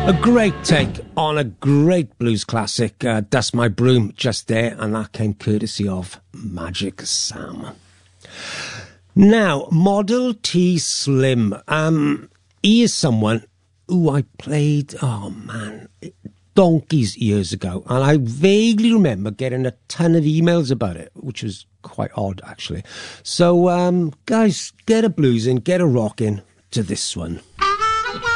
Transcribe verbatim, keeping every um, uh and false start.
A great take on a great blues classic, uh, Dust My Broom, just there, and that came courtesy of Magic Sam. Now, Model T Slim. Um, he is someone who I played, oh man, donkeys years ago, and I vaguely remember getting a ton of emails about it, which was quite odd, actually. So, um, guys, get a blues in, get a rock in to this one.